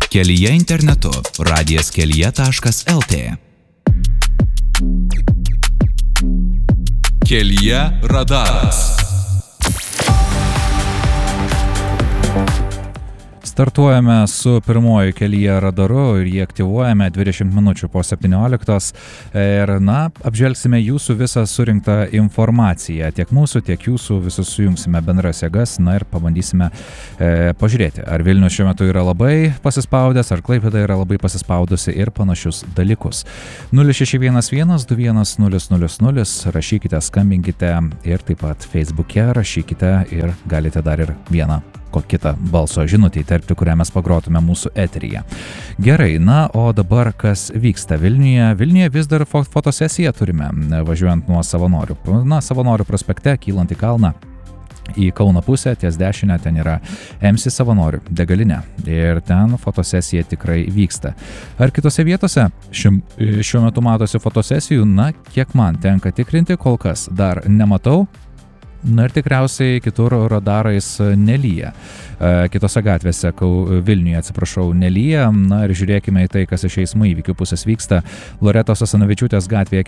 Kelyje internetu radijaskelyje.lt. Kelyje radaras. Startuojame su pirmoju Kelyje radaru ir jį aktyvuojame 20 minučių po 17 ir, apžvelgsime jūsų visą surinktą informaciją, tiek mūsų, tiek jūsų, visus sujungsime bendras jėgas, ir pabandysime pažiūrėti, ar Vilnius šiuo metu yra labai pasispaudęs, ar Klaipėda yra labai pasispaudusi ir panašius dalykus. 0611-21-000, rašykite, skambinkite ir taip pat Facebook'e rašykite ir galite dar ir vieną kitą balso žinutę įterpti, kurią mes pagrotume mūsų eteryje. Gerai, o dabar kas vyksta Vilniuje? Vilniuje vis dar fotosesiją turime, važiuojant nuo Savanorių. Savanorių prospekte, kylant į kalną, į Kauno pusę, ties dešinę, ten yra MC Savanorių degalinė ir ten fotosesija tikrai vyksta. Ar kitose vietose šiuo metu matosi fotosesijų? Kiek man tenka tikrinti, kol kas dar nematau. Ir tikriausiai kitur radarais nelyja. Kitose gatvėse, Vilniuje, nelyja. Ir žiūrėkime į tai, kas iš eismo įvykių pusės vyksta. Loretos Asanavičiūtės gatvėje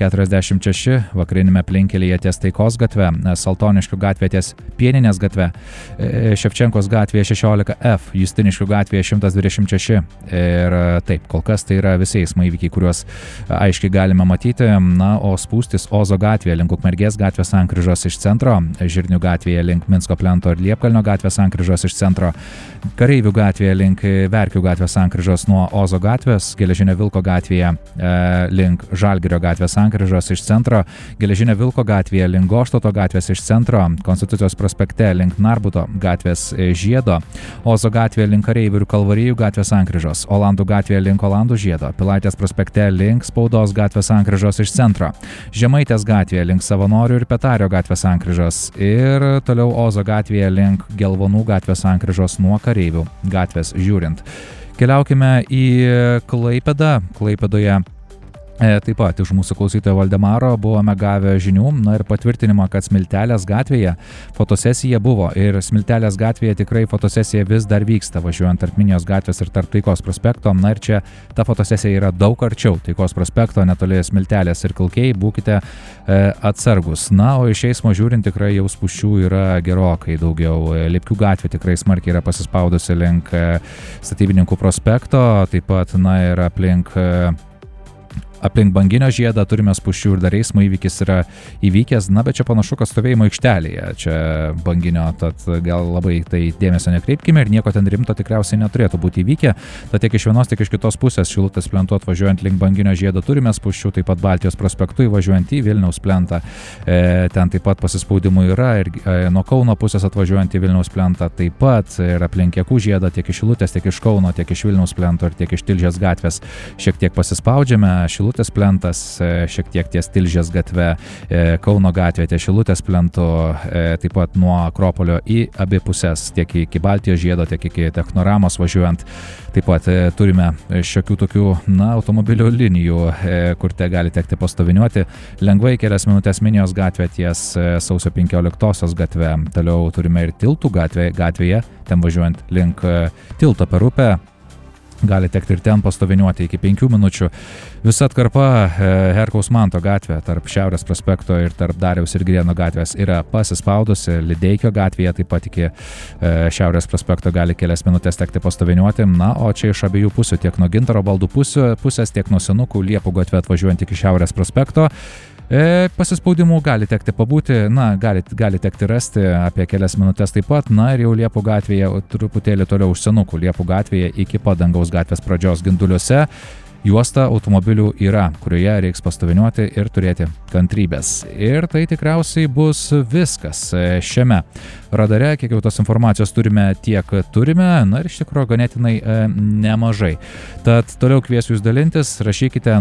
46, vakarinėme aplinkkelyje ties Taikos gatve, Saltoniškių gatvėje ties Pieninės gatve, Ševčenkos gatvėje 16F, Justiniškių gatvėje 126. Ir taip, kol kas tai yra visi eismo įvykiai, kuriuos aiškiai galime matyti. O spūstis Ozo gatvėje link Ukmergės gatvės sankryžos iš centro, Žirnių gatvėje link Minsko plento ir Liepkalnio gatvės sankryžos iš centro, Kareivių gatvėje link Verkių gatvės sankryžos nuo Ozo gatvės, Geležinio Vilko gatvėje link Žalgirio gatvės sankryžos iš centro, Geležinio Vilko gatvėje link Goštauto gatvės iš centro, Konstitucijos prospekte link Narbuto gatvės žiedo, Ozo gatvėje link Kareivių ir Kalvarijų gatvės sankryžos, Olandų gatvėje link Olandų žiedo, Pilaitės prospekte link Spaudos gatvės sankryžos iš centro, Žemaitės gatvėje link Savanorių ir Petario gatvės sankryžos ir toliau Ozo gatvėje link Gelvonų gatvės sankryžos nuo Kareivių gatvės žiūrint. Keliaukime į Klaipėdą. Klaipėdoje taip pat iš mūsų klausytojo Valdemaro buvome gavę žinių ir patvirtinimą, kad Smiltelės gatvėje fotosesija buvo ir Smiltelės gatvėje tikrai fotosesija vis dar vyksta, važiuojant tarp Minijos gatvės ir tarp Taikos prospekto. Ir čia ta fotosesija yra daug arčiau Taikos prospekto, netoli Smiltelės ir Kalkiai, būkite atsargus. O iš eismo žiūrint tikrai jau spūsčių yra gerokai daugiau. Lipkių gatvė tikrai smarkiai yra pasispaudusi link Statybininkų prospekto, taip pat ir aplink Banginio žiedą turime spūsčių ir dar eismo įvykis yra įvykęs, bet čia panašu, kad stovėjimo aikštelėje, čia Banginio, tad gal labai tai dėmesio nekreipkime ir nieko ten rimto tikriausiai neturėtų būti įvykę. Tad tiek iš vienos, tiek iš kitos pusės Šilutės plentu atvažiuojant link Banginio žiedo turime spūsčių, taip pat Baltijos prospektu įvažiuojant į Vilniaus plentą, ten taip pat pasispaudimų yra ir nuo Kauno pusės atvažiuojant į Vilniaus plentą taip pat ir aplink Jakų žiedą tiek iš Šilutės, tiek iš Kauno, tiek iš Vilniaus plento ir tiek iš Tilžės gatvės šiek tiek pasispaudžiame. Šilutės plentas šiek tiek ties Tilžės gatve, Kauno gatvė ties Šilutės plentu, taip pat nuo Akropolio į abi pusės, tiek iki Baltijos žiedo, tiek iki Technoramos važiuojant. Taip pat turime šiokių tokių automobilių linijų, kur te gali tekti pastoviniuoti. Lengvai kelias minutės Minijos gatvė ties Sausio 15 gatve. Toliau turime ir Tiltų gatvėje, ten važiuojant link tilto per upę. Gali tekti ir ten pastoviniuoti iki 5 minučių. Visa atkarpa Herkaus Manto gatvė tarp Šiaurės prospekto ir tarp Dariaus ir Girėno gatvės yra pasispaudusi. Lideikio gatvėje taip pat iki Šiaurės prospekto gali kelias minutės tekti pastoviniuoti. O čia iš abiejų pusių, tiek nuo Gintaro baldų pusės, tiek nuo Senukų Liepų gatvė atvažiuojant iki Šiaurės prospekto. Pasispaudimų gali tekti pabūti, gali tekti rasti apie kelias minutės taip pat, ir jau Liepų gatvėje truputėlį toliau už Senukų Liepų gatvėje iki pat Dangaus gatvės pradžios Ginduliuose. Juosta automobilių yra, kurioje reiks pastoviniuoti ir turėti kantrybės. Ir tai tikriausiai bus viskas šiame radare. Kiek jau tos informacijos turime, tiek turime, ir iš tikrųjų ganėtinai nemažai. Tad toliau kviesiu jūs dalintis, rašykite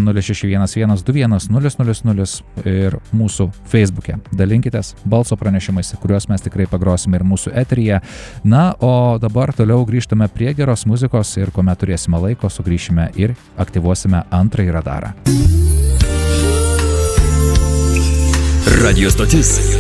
0611210000 ir mūsų Facebook'e. Dalinkitės balso pranešimais, kuriuos mes tikrai pagrosime ir mūsų eteryje. O dabar toliau grįžtame prie geros muzikos ir kuomet turėsime laiko, sugrįšime ir aktyvuosime antrąjį radarą. Radio stotis